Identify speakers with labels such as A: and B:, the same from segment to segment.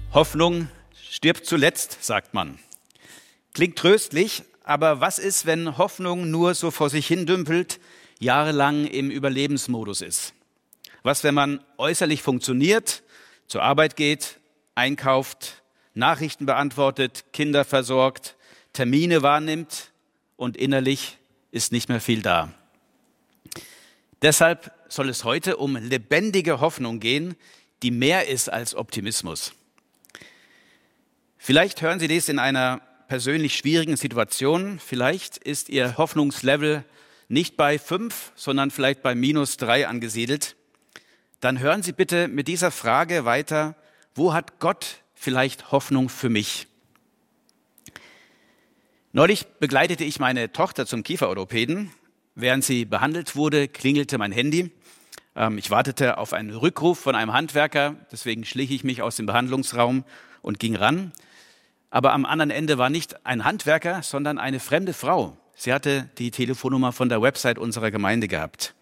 A: Hoffnung stirbt zuletzt, sagt man. Klingt tröstlich, aber was ist, wenn Hoffnung nur so vor sich hin dümpelt, jahrelang im Überlebensmodus ist? Was, wenn man äußerlich funktioniert, zur Arbeit geht, einkauft, Nachrichten beantwortet, Kinder versorgt, Termine wahrnimmt und innerlich ist nicht mehr viel da? Deshalb soll es heute um lebendige Hoffnung gehen, die mehr ist als Optimismus. Vielleicht hören Sie dies in einer persönlich schwierigen Situation. Vielleicht ist Ihr Hoffnungslevel nicht bei 5, sondern vielleicht bei -3 angesiedelt. Dann hören Sie bitte mit dieser Frage weiter: Wo hat Gott vielleicht Hoffnung für mich? Neulich begleitete ich meine Tochter zum Kieferorthopäden. Während sie behandelt wurde, klingelte mein Handy. Ich wartete auf einen Rückruf von einem Handwerker, deswegen schlich ich mich aus dem Behandlungsraum und ging ran. Aber am anderen Ende war nicht ein Handwerker, sondern eine fremde Frau. Sie hatte die Telefonnummer von der Website unserer Gemeinde gehabt.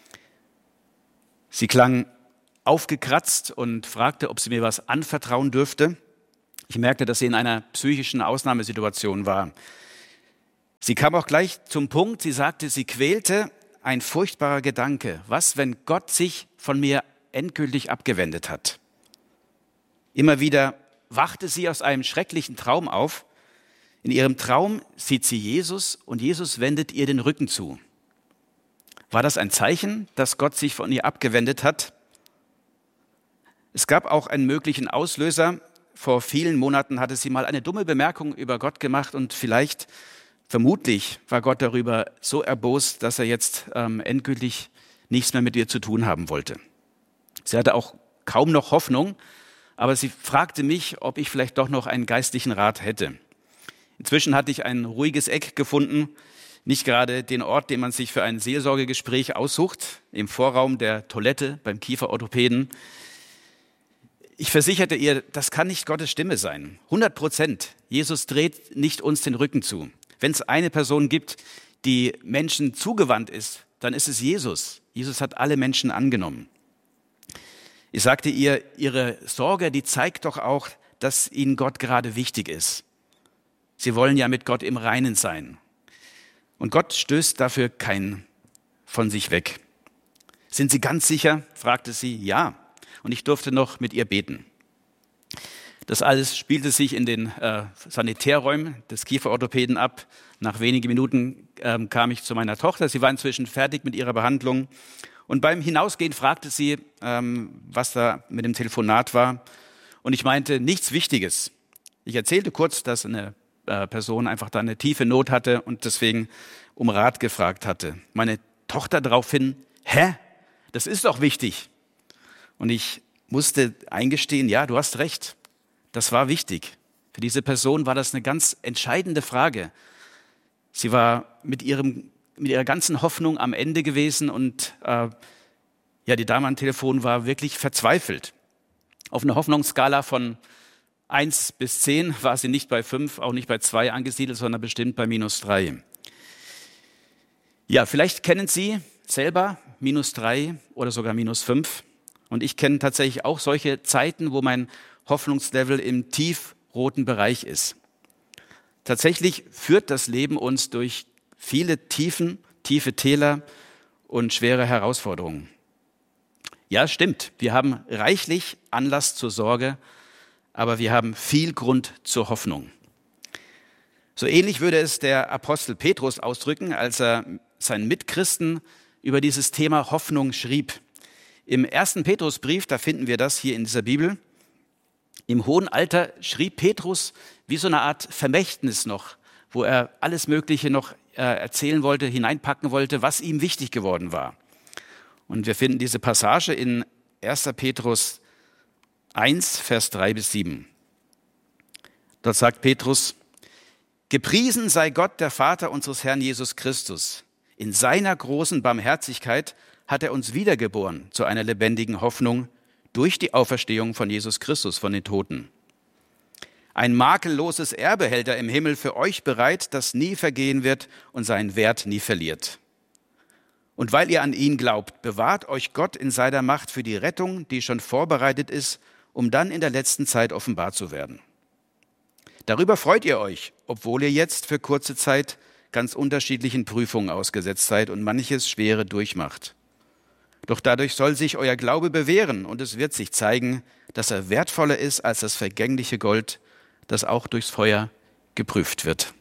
A: Sie klang aufgekratzt und fragte, ob sie mir was anvertrauen dürfte. Ich merkte, dass sie in einer psychischen Ausnahmesituation war. Sie kam auch gleich zum Punkt. Sie sagte, sie quälte ein furchtbarer Gedanke. Was, wenn Gott sich von mir endgültig abgewendet hat? Immer wieder wachte sie aus einem schrecklichen Traum auf. In ihrem Traum sieht sie Jesus und Jesus wendet ihr den Rücken zu. War das ein Zeichen, dass Gott sich von ihr abgewendet hat? Es gab auch einen möglichen Auslöser. Vor vielen Monaten hatte sie mal eine dumme Bemerkung über Gott gemacht und vermutlich war Gott darüber so erbost, dass er jetzt endgültig nichts mehr mit ihr zu tun haben wollte. Sie hatte auch kaum noch Hoffnung, aber sie fragte mich, ob ich vielleicht doch noch einen geistlichen Rat hätte. Inzwischen hatte ich ein ruhiges Eck gefunden, nicht gerade den Ort, den man sich für ein Seelsorgegespräch aussucht, im Vorraum der Toilette beim Kieferorthopäden. Ich versicherte ihr, das kann nicht Gottes Stimme sein. 100%. Jesus dreht nicht uns den Rücken zu. Wenn es eine Person gibt, die Menschen zugewandt ist, dann ist es Jesus. Jesus hat alle Menschen angenommen. Ich sagte ihr, ihre Sorge, die zeigt doch auch, dass ihnen Gott gerade wichtig ist. Sie wollen ja mit Gott im Reinen sein. Und Gott stößt dafür keinen von sich weg. Sind Sie ganz sicher? Fragte sie. Ja. Und ich durfte noch mit ihr beten. Das alles spielte sich in den Sanitärräumen des Kieferorthopäden ab. Nach wenigen Minuten kam ich zu meiner Tochter. Sie war inzwischen fertig mit ihrer Behandlung. Und beim Hinausgehen fragte sie, was da mit dem Telefonat war. Und ich meinte, nichts Wichtiges. Ich erzählte kurz, dass eine Person einfach da eine tiefe Not hatte und deswegen um Rat gefragt hatte. Meine Tochter daraufhin, das ist doch wichtig. Und ich musste eingestehen, ja, du hast recht. Das war wichtig. Für diese Person war das eine ganz entscheidende Frage. Sie war mit ihrer ganzen Hoffnung am Ende gewesen und die Dame am Telefon war wirklich verzweifelt. Auf einer Hoffnungsskala von 1 bis 10 war sie nicht bei 5, auch nicht bei 2 angesiedelt, sondern bestimmt bei -3. Ja, vielleicht kennen Sie selber -3 oder sogar -5. Und ich kenne tatsächlich auch solche Zeiten, wo mein Hoffnungslevel im tiefroten Bereich ist. Tatsächlich führt das Leben uns durch viele tiefe Täler und schwere Herausforderungen. Ja, stimmt, wir haben reichlich Anlass zur Sorge, aber wir haben viel Grund zur Hoffnung. So ähnlich würde es der Apostel Petrus ausdrücken, als er seinen Mitchristen über dieses Thema Hoffnung schrieb. Im 1. Petrusbrief, da finden wir das hier in dieser Bibel. Im hohen Alter schrieb Petrus wie so eine Art Vermächtnis noch, wo er alles Mögliche noch erzählen wollte, hineinpacken wollte, was ihm wichtig geworden war. Und wir finden diese Passage in 1. Petrus 1, Vers 3 bis 7. Dort sagt Petrus: Gepriesen sei Gott, der Vater unseres Herrn Jesus Christus. In seiner großen Barmherzigkeit hat er uns wiedergeboren zu einer lebendigen Hoffnung durch die Auferstehung von Jesus Christus von den Toten. Ein makelloses Erbe hält er im Himmel für euch bereit, das nie vergehen wird und seinen Wert nie verliert. Und weil ihr an ihn glaubt, bewahrt euch Gott in seiner Macht für die Rettung, die schon vorbereitet ist um dann in der letzten Zeit offenbar zu werden. Darüber freut ihr euch, obwohl ihr jetzt für kurze Zeit ganz unterschiedlichen Prüfungen ausgesetzt seid und manches Schwere durchmacht. Doch dadurch soll sich euer Glaube bewähren und es wird sich zeigen, dass er wertvoller ist als das vergängliche Gold, das auch durchs Feuer geprüft wird.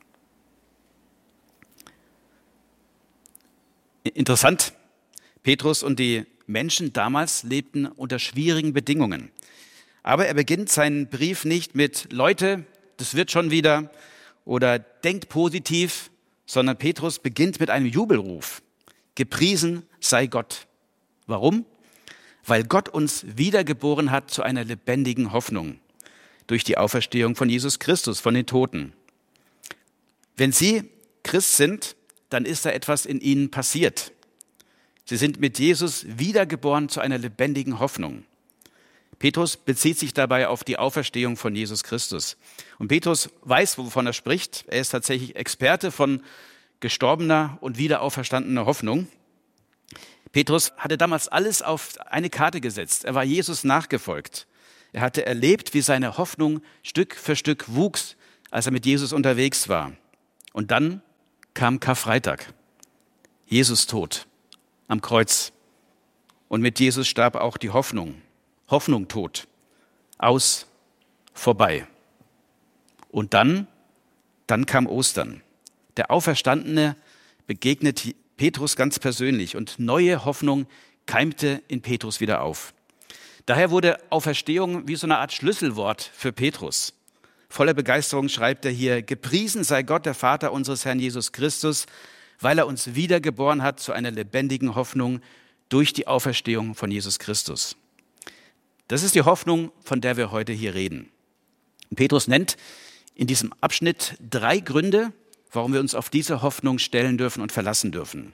A: Interessant, Petrus und die Menschen damals lebten unter schwierigen Bedingungen. Aber er beginnt seinen Brief nicht mit Leute, das wird schon wieder oder denkt positiv, sondern Petrus beginnt mit einem Jubelruf. Gepriesen sei Gott. Warum? Weil Gott uns wiedergeboren hat zu einer lebendigen Hoffnung durch die Auferstehung von Jesus Christus von den Toten. Wenn Sie Christ sind, dann ist da etwas in Ihnen passiert. Sie sind mit Jesus wiedergeboren zu einer lebendigen Hoffnung. Petrus bezieht sich dabei auf die Auferstehung von Jesus Christus. Und Petrus weiß, wovon er spricht. Er ist tatsächlich Experte von gestorbener und wiederauferstandener Hoffnung. Petrus hatte damals alles auf eine Karte gesetzt. Er war Jesus nachgefolgt. Er hatte erlebt, wie seine Hoffnung Stück für Stück wuchs, als er mit Jesus unterwegs war. Und dann kam Karfreitag. Jesus tot am Kreuz. Und mit Jesus starb auch die Hoffnung. Hoffnung tot. Aus, vorbei. Und dann kam Ostern. Der Auferstandene begegnet Petrus ganz persönlich und neue Hoffnung keimte in Petrus wieder auf. Daher wurde Auferstehung wie so eine Art Schlüsselwort für Petrus. Voller Begeisterung schreibt er hier: Gepriesen sei Gott, der Vater unseres Herrn Jesus Christus, weil er uns wiedergeboren hat zu einer lebendigen Hoffnung durch die Auferstehung von Jesus Christus. Das ist die Hoffnung, von der wir heute hier reden. Petrus nennt in diesem Abschnitt 3 Gründe, warum wir uns auf diese Hoffnung stellen dürfen und verlassen dürfen.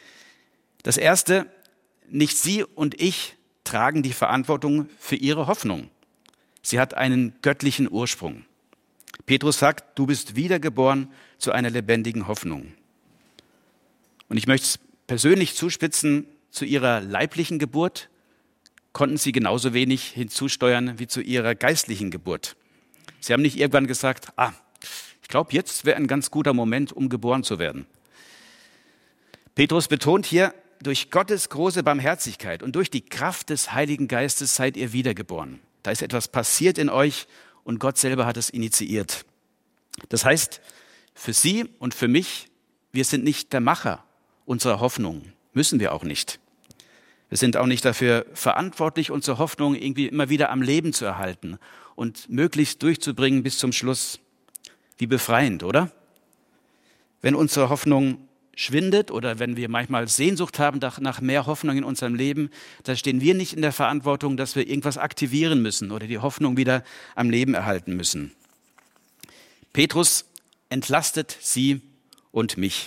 A: Das erste: Nicht Sie und ich tragen die Verantwortung für Ihre Hoffnung. Sie hat einen göttlichen Ursprung. Petrus sagt, du bist wiedergeboren zu einer lebendigen Hoffnung. Und ich möchte es persönlich zuspitzen: Zu Ihrer leiblichen Geburt konnten Sie genauso wenig hinzusteuern wie zu Ihrer geistlichen Geburt. Sie haben nicht irgendwann gesagt, ich glaube, jetzt wäre ein ganz guter Moment, um geboren zu werden. Petrus betont hier, durch Gottes große Barmherzigkeit und durch die Kraft des Heiligen Geistes seid ihr wiedergeboren. Da ist etwas passiert in euch und Gott selber hat es initiiert. Das heißt, für Sie und für mich, wir sind nicht der Macher unserer Hoffnung, müssen wir auch nicht. Wir sind auch nicht dafür verantwortlich, unsere Hoffnung irgendwie immer wieder am Leben zu erhalten und möglichst durchzubringen bis zum Schluss. Wie befreiend, oder? Wenn unsere Hoffnung schwindet oder wenn wir manchmal Sehnsucht haben nach mehr Hoffnung in unserem Leben, da stehen wir nicht in der Verantwortung, dass wir irgendwas aktivieren müssen oder die Hoffnung wieder am Leben erhalten müssen. Petrus entlastet Sie und mich.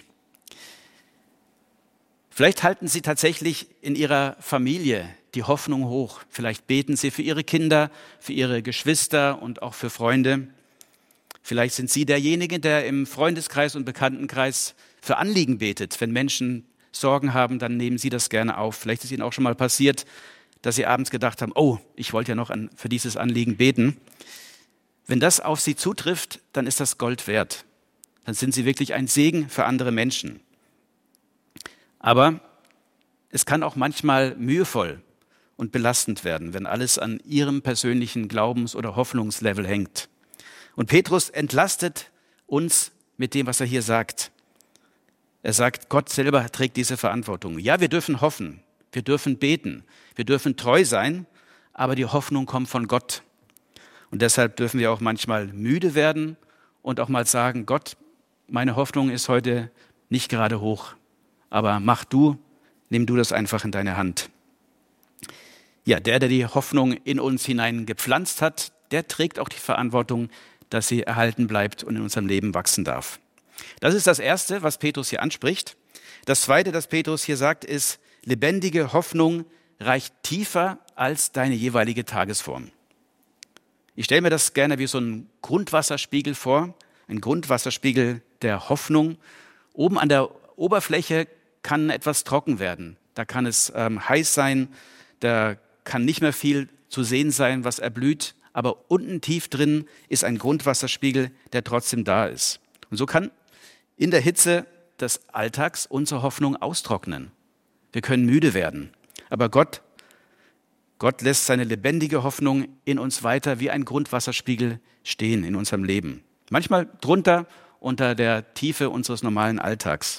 A: Vielleicht halten Sie tatsächlich in Ihrer Familie die Hoffnung hoch. Vielleicht beten Sie für Ihre Kinder, für Ihre Geschwister und auch für Freunde. Vielleicht sind Sie derjenige, der im Freundeskreis und Bekanntenkreis für Anliegen betet. Wenn Menschen Sorgen haben, dann nehmen Sie das gerne auf. Vielleicht ist Ihnen auch schon mal passiert, dass Sie abends gedacht haben, ich wollte ja noch für dieses Anliegen beten. Wenn das auf Sie zutrifft, dann ist das Gold wert. Dann sind Sie wirklich ein Segen für andere Menschen. Aber es kann auch manchmal mühevoll und belastend werden, wenn alles an Ihrem persönlichen Glaubens- oder Hoffnungslevel hängt. Und Petrus entlastet uns mit dem, was er hier sagt. Er sagt, Gott selber trägt diese Verantwortung. Ja, wir dürfen hoffen, wir dürfen beten, wir dürfen treu sein, aber die Hoffnung kommt von Gott. Und deshalb dürfen wir auch manchmal müde werden und auch mal sagen, Gott, meine Hoffnung ist heute nicht gerade hoch, aber nimm du das einfach in deine Hand. Ja, der die Hoffnung in uns hinein gepflanzt hat, der trägt auch die Verantwortung, dass sie erhalten bleibt und in unserem Leben wachsen darf. Das ist das Erste, was Petrus hier anspricht. Das Zweite, das Petrus hier sagt, ist, lebendige Hoffnung reicht tiefer als deine jeweilige Tagesform. Ich stelle mir das gerne wie so ein Grundwasserspiegel vor, ein Grundwasserspiegel der Hoffnung. Oben an der Oberfläche kann etwas trocken werden. Da kann es heiß sein, da kann nicht mehr viel zu sehen sein, was erblüht, aber unten tief drin ist ein Grundwasserspiegel, der trotzdem da ist. Und so kann in der Hitze des Alltags unsere Hoffnung austrocknen. Wir können müde werden, aber Gott lässt seine lebendige Hoffnung in uns weiter wie ein Grundwasserspiegel stehen in unserem Leben. Manchmal drunter, unter der Tiefe unseres normalen Alltags.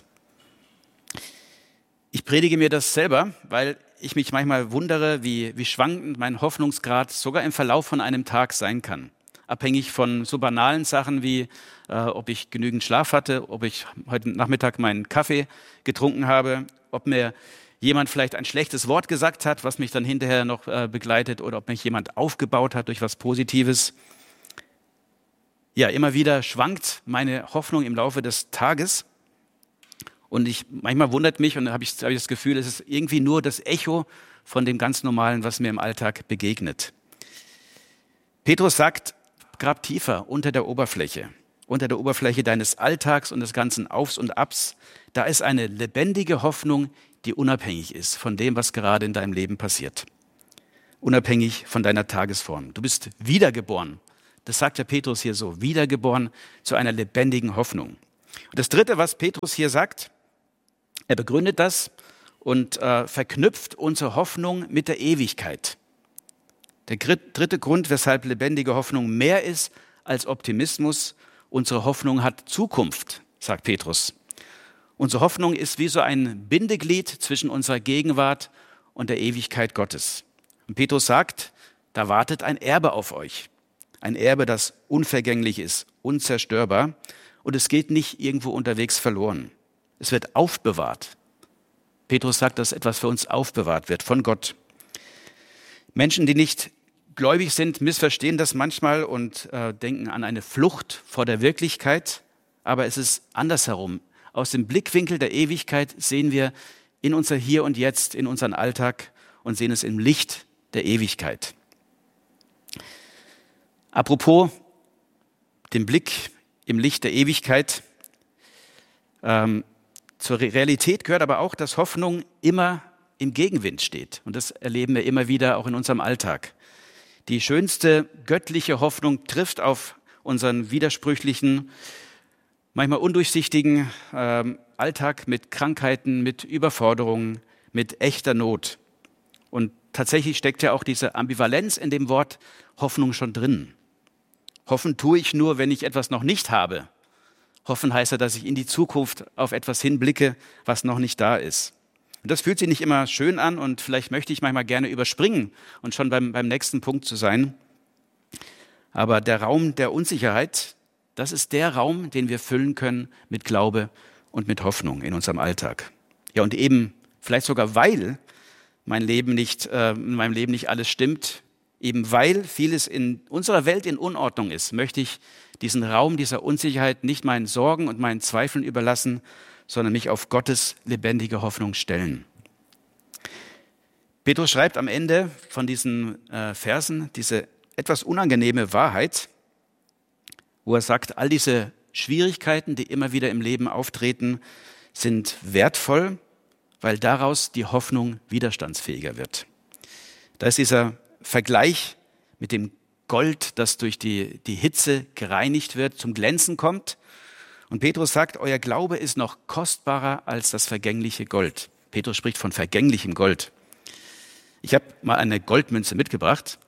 A: Ich predige mir das selber, weil ich mich manchmal wundere, wie schwankend mein Hoffnungsgrad sogar im Verlauf von einem Tag sein kann. Abhängig von so banalen Sachen wie, ob ich genügend Schlaf hatte, ob ich heute Nachmittag meinen Kaffee getrunken habe, ob mir jemand vielleicht ein schlechtes Wort gesagt hat, was mich dann hinterher noch begleitet, oder ob mich jemand aufgebaut hat durch was Positives. Ja, immer wieder schwankt meine Hoffnung im Laufe des Tages. Und manchmal wundert mich und dann habe ich das Gefühl, es ist irgendwie nur das Echo von dem ganz Normalen, was mir im Alltag begegnet. Petrus sagt, grab tiefer unter der Oberfläche deines Alltags und des ganzen Aufs und Abs. Da ist eine lebendige Hoffnung, die unabhängig ist von dem, was gerade in deinem Leben passiert. Unabhängig von deiner Tagesform. Du bist wiedergeboren. Das sagt der Petrus hier so, wiedergeboren zu einer lebendigen Hoffnung. Und das Dritte, was Petrus hier sagt, er begründet das und verknüpft unsere Hoffnung mit der Ewigkeit. Der dritte Grund, weshalb lebendige Hoffnung mehr ist als Optimismus, unsere Hoffnung hat Zukunft, sagt Petrus. Unsere Hoffnung ist wie so ein Bindeglied zwischen unserer Gegenwart und der Ewigkeit Gottes. Und Petrus sagt, da wartet ein Erbe auf euch. Ein Erbe, das unvergänglich ist, unzerstörbar. Und es geht nicht irgendwo unterwegs verloren. Es wird aufbewahrt. Petrus sagt, dass etwas für uns aufbewahrt wird von Gott. Menschen, die nicht gläubig sind, missverstehen das manchmal und denken an eine Flucht vor der Wirklichkeit. Aber es ist andersherum. Aus dem Blickwinkel der Ewigkeit sehen wir in unser Hier und Jetzt, in unseren Alltag und sehen es im Licht der Ewigkeit. Apropos den Blick im Licht der Ewigkeit. Zur Realität gehört aber auch, dass Hoffnung immer im Gegenwind steht. Und das erleben wir immer wieder auch in unserem Alltag. Die schönste göttliche Hoffnung trifft auf unseren widersprüchlichen, manchmal undurchsichtigen Alltag mit Krankheiten, mit Überforderungen, mit echter Not. Und tatsächlich steckt ja auch diese Ambivalenz in dem Wort Hoffnung schon drin. Hoffen tue ich nur, wenn ich etwas noch nicht habe. Hoffen heißt ja, dass ich in die Zukunft auf etwas hinblicke, was noch nicht da ist. Und das fühlt sich nicht immer schön an und vielleicht möchte ich manchmal gerne überspringen und schon beim nächsten Punkt zu sein. Aber der Raum der Unsicherheit, das ist der Raum, den wir füllen können mit Glaube und mit Hoffnung in unserem Alltag. Ja, und eben vielleicht sogar, weil in meinem Leben nicht alles stimmt, eben weil vieles in unserer Welt in Unordnung ist, möchte ich diesen Raum dieser Unsicherheit nicht meinen Sorgen und meinen Zweifeln überlassen, sondern mich auf Gottes lebendige Hoffnung stellen. Petrus schreibt am Ende von diesen Versen diese etwas unangenehme Wahrheit, wo er sagt, all diese Schwierigkeiten, die immer wieder im Leben auftreten, sind wertvoll, weil daraus die Hoffnung widerstandsfähiger wird. Da ist dieser Vergleich mit dem Gold, das durch die Hitze gereinigt wird, zum Glänzen kommt. Und Petrus sagt, euer Glaube ist noch kostbarer als das vergängliche Gold. Petrus spricht von vergänglichem Gold. Ich habe mal eine Goldmünze mitgebracht.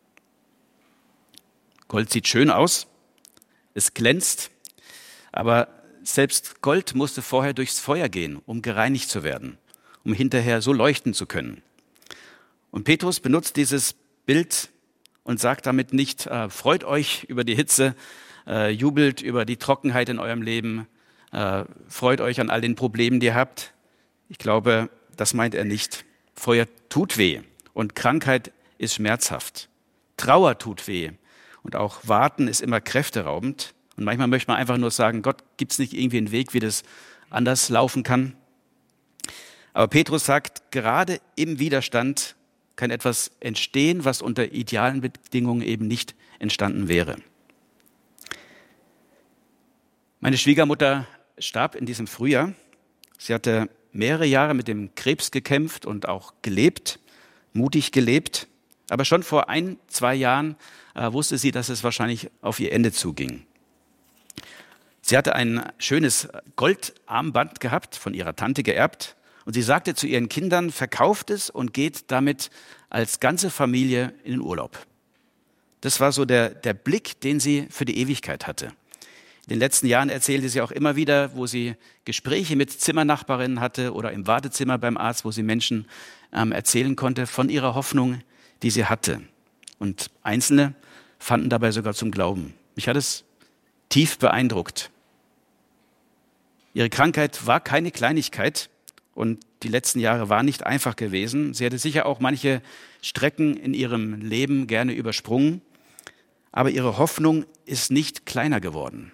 A: Gold sieht schön aus, es glänzt, aber selbst Gold musste vorher durchs Feuer gehen, um gereinigt zu werden, um hinterher so leuchten zu können. Und Petrus benutzt dieses Bild und sagt damit nicht, freut euch über die Hitze, jubelt über die Trockenheit in eurem Leben, freut euch an all den Problemen, die ihr habt. Ich glaube, das meint er nicht. Feuer tut weh und Krankheit ist schmerzhaft. Trauer tut weh und auch Warten ist immer kräfteraubend. Und manchmal möchte man einfach nur sagen, Gott, gibt es nicht irgendwie einen Weg, wie das anders laufen kann? Aber Petrus sagt, gerade im Widerstand kann etwas entstehen, was unter idealen Bedingungen eben nicht entstanden wäre. Meine Schwiegermutter starb in diesem Frühjahr. Sie hatte mehrere Jahre mit dem Krebs gekämpft und auch gelebt, mutig gelebt. Aber schon vor 1-2 Jahren wusste sie, dass es wahrscheinlich auf ihr Ende zuging. Sie hatte ein schönes Goldarmband gehabt, von ihrer Tante geerbt. Und sie sagte zu ihren Kindern, verkauft es und geht damit als ganze Familie in den Urlaub. Das war so der Blick, den sie für die Ewigkeit hatte. In den letzten Jahren erzählte sie auch immer wieder, wo sie Gespräche mit Zimmernachbarinnen hatte oder im Wartezimmer beim Arzt, wo sie Menschen erzählen konnte von ihrer Hoffnung, die sie hatte. Und Einzelne fanden dabei sogar zum Glauben. Mich hat es tief beeindruckt. Ihre Krankheit war keine Kleinigkeit und die letzten Jahre waren nicht einfach gewesen. Sie hatte sicher auch manche Strecken in ihrem Leben gerne übersprungen, aber ihre Hoffnung ist nicht kleiner geworden.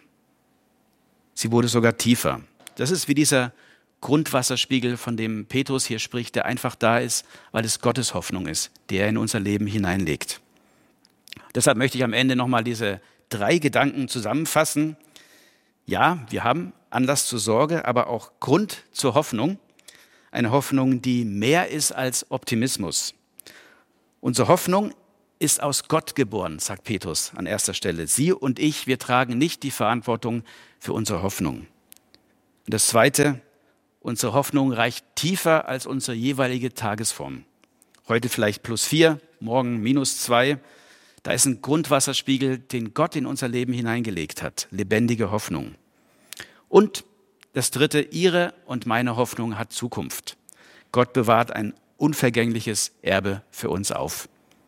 A: Sie wurde sogar tiefer. Das ist wie dieser Grundwasserspiegel, von dem Petrus hier spricht, der einfach da ist, weil es Gottes Hoffnung ist, die er in unser Leben hineinlegt. Deshalb möchte ich am Ende nochmal diese 3 Gedanken zusammenfassen. Ja, wir haben Anlass zur Sorge, aber auch Grund zur Hoffnung. Eine Hoffnung, die mehr ist als Optimismus. Unsere Hoffnung ist aus Gott geboren, sagt Petrus an erster Stelle. Sie und ich, wir tragen nicht die Verantwortung für unsere Hoffnung. Und das Zweite, unsere Hoffnung reicht tiefer als unsere jeweilige Tagesform. Heute vielleicht +4, morgen -2. Da ist ein Grundwasserspiegel, den Gott in unser Leben hineingelegt hat. Lebendige Hoffnung. Und das Dritte, Ihre und meine Hoffnung hat Zukunft. Gott bewahrt ein unvergängliches Erbe für uns auf.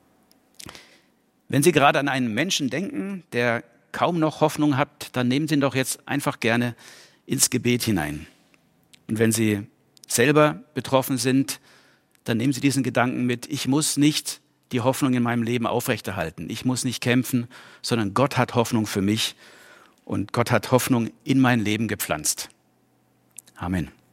A: Wenn Sie gerade an einen Menschen denken, der kaum noch Hoffnung hat, dann nehmen Sie ihn doch jetzt einfach gerne ins Gebet hinein. Und wenn Sie selber betroffen sind, dann nehmen Sie diesen Gedanken mit, ich muss nicht die Hoffnung in meinem Leben aufrechterhalten. Ich muss nicht kämpfen, sondern Gott hat Hoffnung für mich und Gott hat Hoffnung in mein Leben gepflanzt. Amen.